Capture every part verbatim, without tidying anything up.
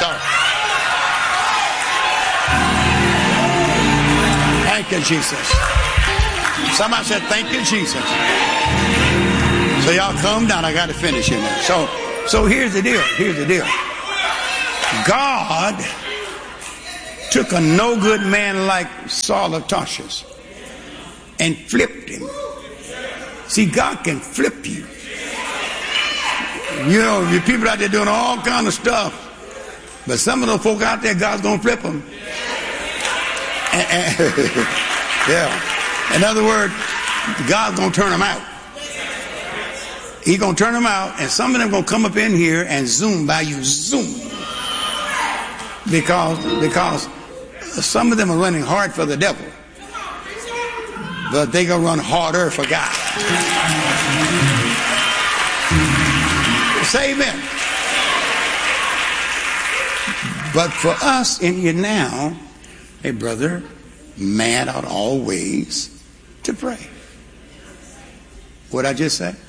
sorry. Thank you, Jesus. Somebody said, thank you, Jesus. So y'all calm down. I got to finish it now. So, so here's the deal. Here's the deal. God took a no good man like Saul of Tarsus and flipped him. See, God can flip you. You know, the people out there doing all kind of stuff, but some of those folk out there, God's gonna flip them. And, and, yeah. In other words, God's gonna turn them out. He's gonna turn them out, and some of them gonna come up in here and zoom by you, zoom, because because some of them are running hard for the devil, but they gonna run harder for God. Say amen. But for us in here now, hey brother, man ought always to pray. What'd I just say?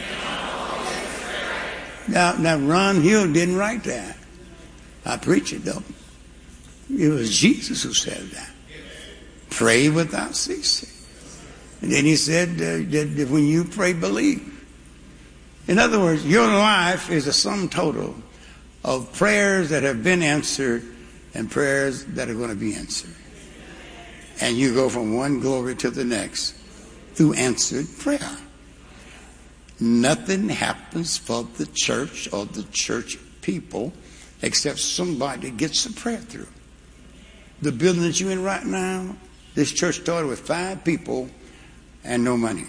Now, now Ron Hill didn't write that. I preach it though. It was Jesus who said that. Pray without ceasing. And then he said uh, that when you pray, believe. In other words, your life is a sum total of prayers that have been answered and prayers that are going to be answered. And you go from one glory to the next through answered prayer. Nothing happens for the church or the church people except somebody gets the prayer through. The building that you're in right now, this church started with five people and no money.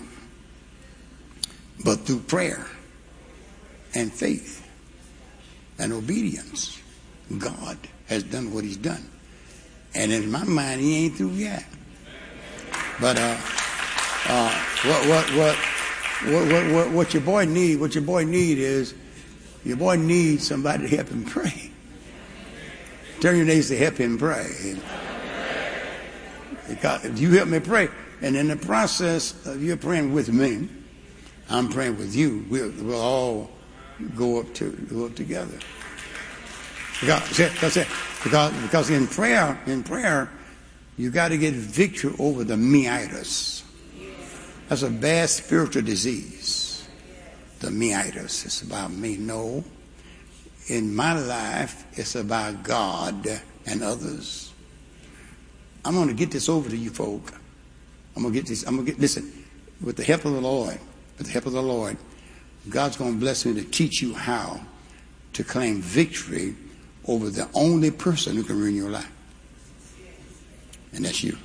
But through prayer and faith and obedience, God has done what he's done. And in my mind, he ain't through yet. But uh, uh, what, what, what, what, what, what, what your boy need, what your boy need is, your boy needs somebody to help him pray. Turn your neighbors to help him pray. Because you help me pray, and in the process of you praying with me, I'm praying with you. We'll, we'll all go up to go up together. Because, because, because, because in prayer, in prayer, you got to get victory over the meitis. That's a bad spiritual disease. The meitis. It's about me. No. In my life, it's about God and others. I'm going to get this over to you folk. I'm going to get this. I'm going to get, listen, with the help of the Lord, with the help of the Lord, God's going to bless me to teach you how to claim victory over the only person who can ruin your life. And that's you.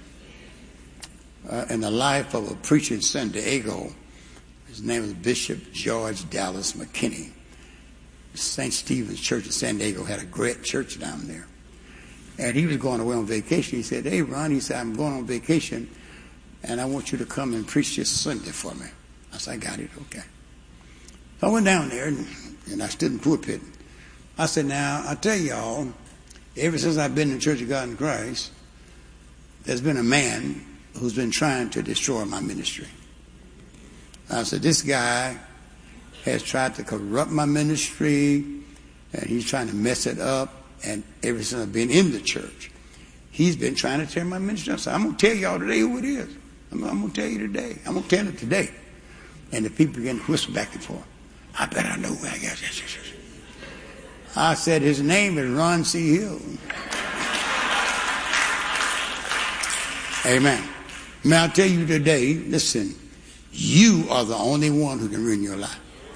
Uh, in the life of a preacher in San Diego, his name was Bishop George Dallas McKinney. Saint Stephen's Church in San Diego had a great church down there. And he was going away on vacation. He said, hey, Ron, he said, I'm going on vacation, and I want you to come and preach this Sunday for me. I said, I got it, okay. So I went down there, and, and I stood in the pulpit. I said, now, I tell y'all, ever since I've been in the Church of God in Christ, there's been a man who's been trying to destroy my ministry. I said, this guy has tried to corrupt my ministry, and he's trying to mess it up. And ever since I've been in the church, he's been trying to tear my ministry up. So I'm going to tell y'all today who it is. I'm, I'm going to tell you today. I'm going to tell it today. And the people began to whisper back and forth. I bet I know who I guess. Yes, yes, yes. I said, his name is Ron C. Hill. Amen. May I tell you today, listen, you are the only one who can ruin your life.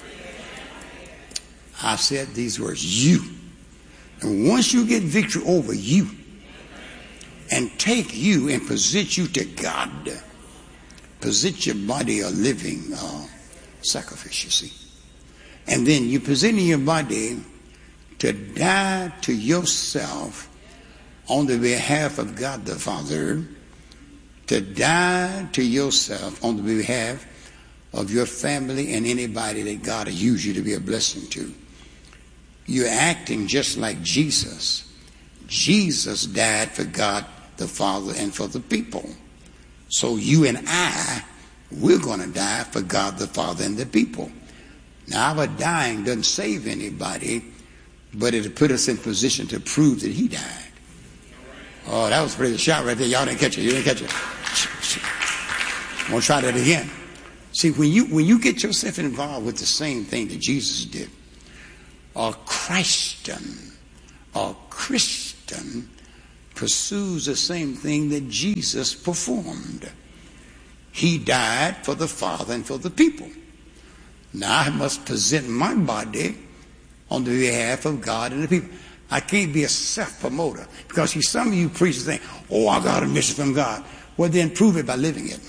I said these words, you. And once you get victory over you and take you and present you to God, present your body a living uh, sacrifice, you see. And then you present your body to die to yourself on the behalf of God the Father, to die to yourself on the behalf of your family and anybody that God will use you to be a blessing to. You're acting just like Jesus. Jesus died for God the Father and for the people. So you and I, we're going to die for God the Father and the people. Now, our dying doesn't save anybody, but it'll put us in position to prove that he died. Oh, that was a pretty shout right there. Y'all didn't catch it. You didn't catch it. I'm going to try that again. See, when you when you get yourself involved with the same thing that Jesus did, a Christian, a Christian pursues the same thing that Jesus performed. He died for the Father and for the people. Now I must present my body on the behalf of God and the people. I can't be a self-promoter, because see, some of you preachers think, oh, I got a mission from God. Well, then prove it by living it.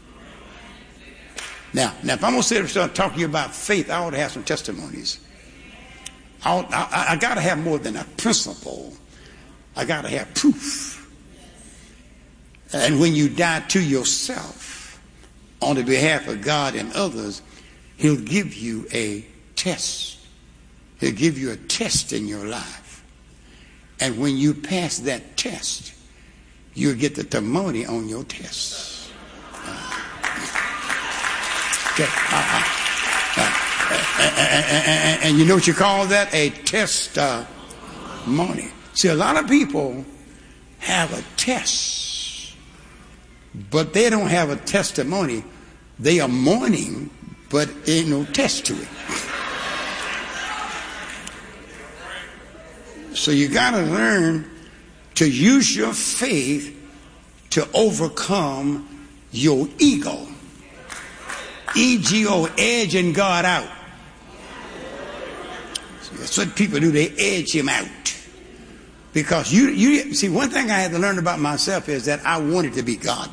Now, now if I'm going to sit and start talking to you about faith, I ought to have some testimonies. I, ought, I, I got to have more than a principle. I got to have proof. And when you die to yourself on the behalf of God and others, he'll give you a test. He'll give you a test in your life. And when you pass that test, you'll get the testimony on your test. Uh, okay. uh, uh, uh, and, and, and you know what you call that? A testimony. See, a lot of people have a test, but they don't have a testimony. They are mourning, but ain't no test to it. So you got to learn to use your faith to overcome your ego. E G O, edging God out. So that's what people do. They edge him out. Because you, you see, one thing I had to learn about myself is that I wanted to be God.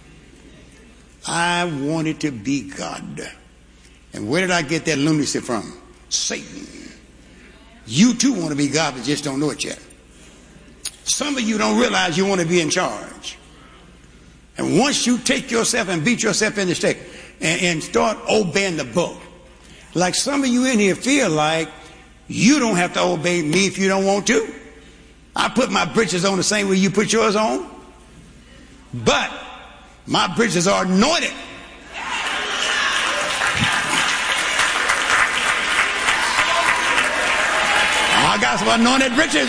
I wanted to be God. And where did I get that lunacy from? Satan. You too want to be God, but just don't know it yet. Some of you don't realize you want to be in charge. And once you take yourself and beat yourself in the stick and, and start obeying the book, like some of you in here feel like you don't have to obey me if you don't want to. I put my britches on the same way you put yours on, but my britches are anointed. I got some anointed britches.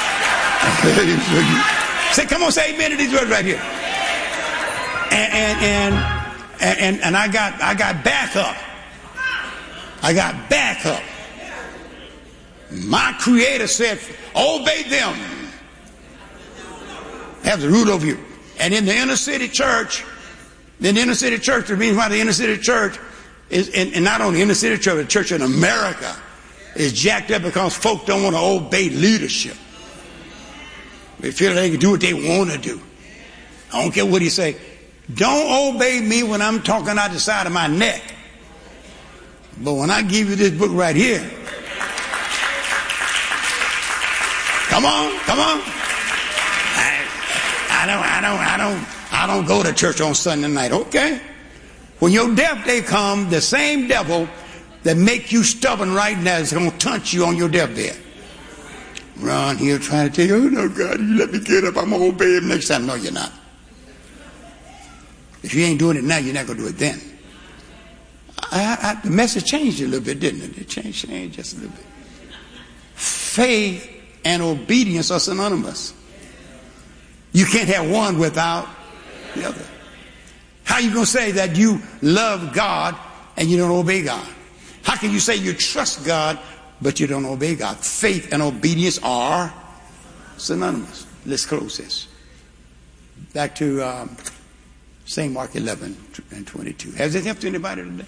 Say, come on, say amen to these words right here. And and and and, and I got I got backup. I got backup. My Creator said, obey them. Have the rule over you. And in the inner city church, in the inner city church, the reason why the inner city church is, and, and not only inner city church, the church in America is jacked up because folk don't want to obey leadership. They feel they can do what they want to do. I don't care what he say. Don't obey me when I'm talking out the side of my neck. But when I give you this book right here, come on, come on. I, I don't, I don't, I don't, I don't go to church on Sunday night. Okay. When your death day come, the same devil that make you stubborn right now is going to taunt you on your deathbed. Ron here trying to tell you, oh no, God, you let me get up. I'm going to obey him next time. No, you're not. If you ain't doing it now, you're not going to do it then. I, I, the message changed a little bit, didn't it? It changed, changed just a little bit. Faith and obedience are synonymous. You can't have one without the other. How are you going to say that you love God and you don't obey God? How can you say you trust God but you don't obey God? Faith and obedience are synonymous. Let's close this. Back to um, Saint Mark eleven and twenty-two. Has it helped anybody today?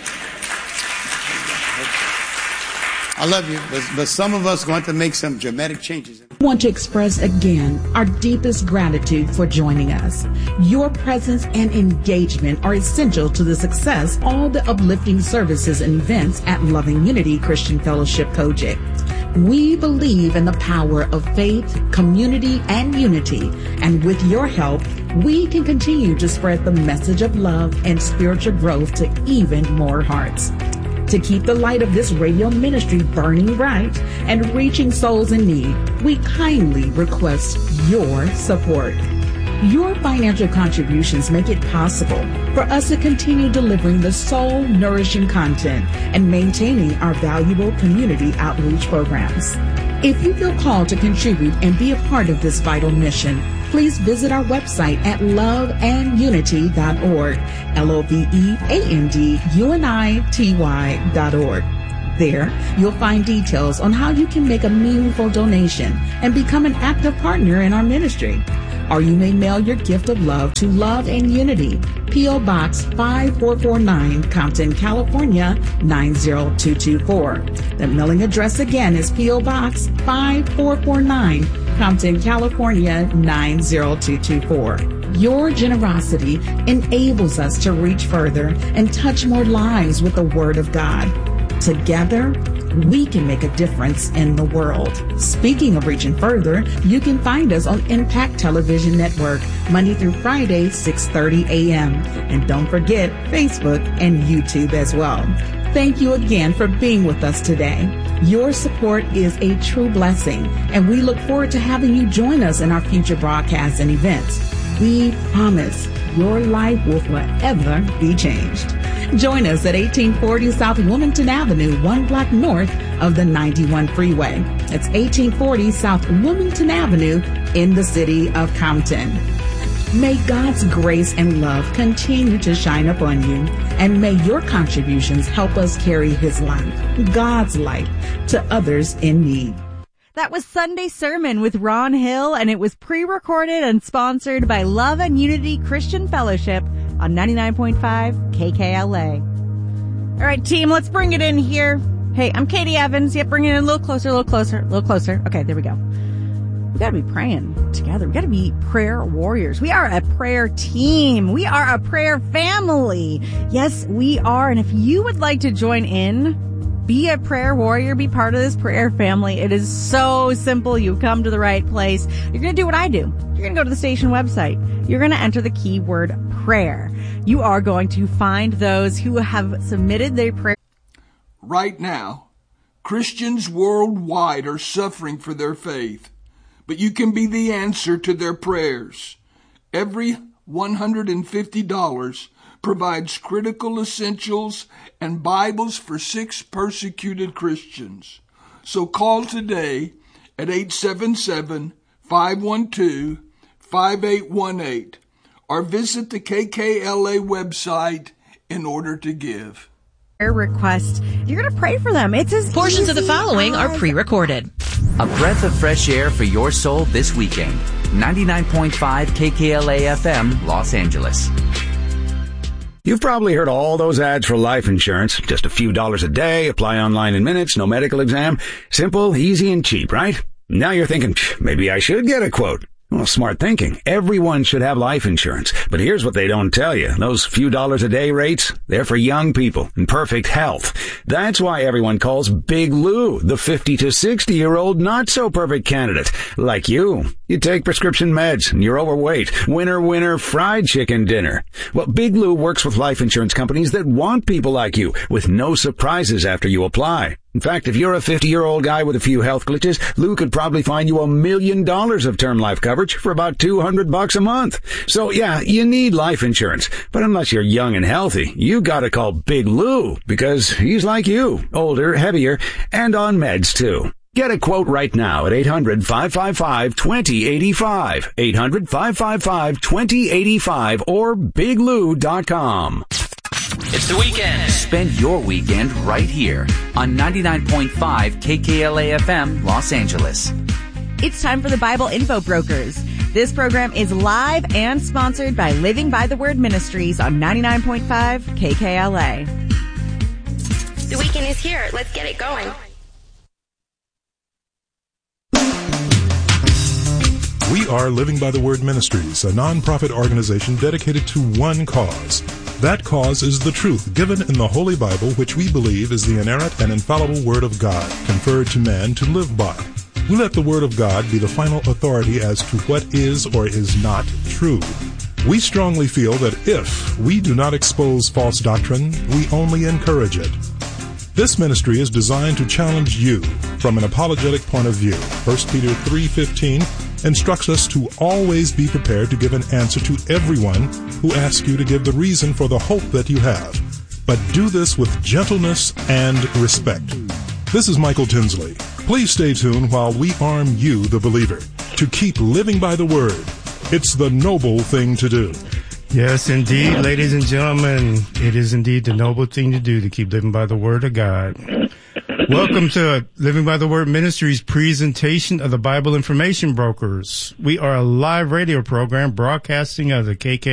I love you, but, but some of us want to make some dramatic changes. I want to express again our deepest gratitude for joining us. Your presence and engagement are essential to the success of all the uplifting services and events at Loving Unity Christian Fellowship Kojic. We believe in the power of faith, community, and unity. And with your help, we can continue to spread the message of love and spiritual growth to even more hearts. To keep the light of this radio ministry burning bright and reaching souls in need, we kindly request your support. Your financial contributions make it possible for us to continue delivering the soul-nourishing content and maintaining our valuable community outreach programs. If you feel called to contribute and be a part of this vital mission, please visit our website at love and unity dot org, L O V E A N D U N I T Y dot org. There, you'll find details on how you can make a meaningful donation and become an active partner in our ministry. Or you may mail your gift of love to Love and Unity, P O. Box five four four nine, Compton, California, nine zero two two four. The mailing address again is P O. Box five four four nine, Compton, California, nine zero two two four. Your generosity enables us to reach further and touch more lives with the Word of God. Together, we can make a difference in the world. Speaking of reaching further, you can find us on Impact Television Network, Monday through Friday, six thirty a.m. And don't forget Facebook and YouTube as well. Thank you again for being with us today. Your support is a true blessing, and we look forward to having you join us in our future broadcasts and events. We promise your life will forever be changed. Join us at eighteen forty South Wilmington Avenue, one block north of the ninety-one freeway. It's eighteen forty South Wilmington Avenue in the city of Compton. May God's grace and love continue to shine upon you, and may your contributions help us carry His light, God's light, to others in need. That was Sunday Sermon with Ron Hill, and it was pre-recorded and sponsored by Love and Unity Christian Fellowship on ninety-nine point five K K L A. All right, team, let's bring it in here. Hey, I'm Katie Evans. Yep, bring it in a little closer, a little closer, a little closer. Okay, there we go. We got to be praying together. We got to be prayer warriors. We are a prayer team. We are a prayer family. Yes, we are. And if you would like to join in, be a prayer warrior, be part of this prayer family. It is so simple. You come to the right place. You're going to do what I do. You're going to go to the station website. You're going to enter the keyword prayer. You are going to find those who have submitted their prayer. Right now, Christians worldwide are suffering for their faith, but you can be the answer to their prayers. Every one hundred fifty dollars provides critical essentials and Bibles for six persecuted Christians. So call today at eight seven seven, five one two, five eight one eight or visit the K K L A website in order to give. Request. You're going to pray for them. It's as Portions of the following are pre-recorded. A breath of fresh air for your soul this weekend. ninety-nine point five K K L A F M, Los Angeles. You've probably heard all those ads for life insurance. Just a few dollars a day, apply online in minutes, no medical exam. Simple, easy, and cheap, right? Now you're thinking, maybe I should get a quote. Well, smart thinking. Everyone should have life insurance. But here's what they don't tell you. Those few dollars a day rates, they're for young people in perfect health. That's why everyone calls Big Lou the fifty to sixty year old not so perfect candidate. Like you. You take prescription meds and you're overweight. Winner, winner, fried chicken dinner. Well, Big Lou works with life insurance companies that want people like you with no surprises after you apply. In fact, if you're a fifty-year-old guy with a few health glitches, Lou could probably find you a million dollars of term life coverage for about two hundred bucks a month. So yeah, you need life insurance. But unless you're young and healthy, you gotta call Big Lou because he's like you, older, heavier, and on meds too. Get a quote right now at eight hundred, five five five, two zero eight five, eight hundred, five five five, two zero eight five or big lou dot com. It's the weekend. Spend your weekend right here on ninety-nine point five K K L A F M, Los Angeles. It's time for the Bible Info Brokers. This program is live and sponsored by Living by the Word Ministries on ninety-nine point five K K L A. The weekend is here. Let's get it going. We are Living by the Word Ministries, a non-profit organization dedicated to one cause. That cause is the truth given in the Holy Bible, which we believe is the inerrant and infallible Word of God, conferred to man to live by. We let the Word of God be the final authority as to what is or is not true. We strongly feel that if we do not expose false doctrine, we only encourage it. This ministry is designed to challenge you from an apologetic point of view. First Peter three fifteen instructs us to always be prepared to give an answer to everyone who asks you to give the reason for the hope that you have. But do this with gentleness and respect. This is Michael Tinsley. Please stay tuned while we arm you, the believer, to keep living by the Word. It's the noble thing to do. Yes, indeed, ladies and gentlemen, it is indeed the noble thing to do to keep living by the Word of God. Welcome to Living by the Word Ministries presentation of the Bible Information Brokers. We are a live radio program broadcasting of the K K